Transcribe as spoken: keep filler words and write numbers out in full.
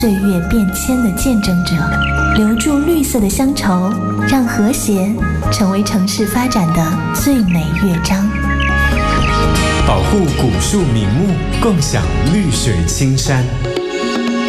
岁月变迁的见证者，留住绿色的乡愁，让和谐成为城市发展的最美乐章。 保护古树名木，共享绿水青山。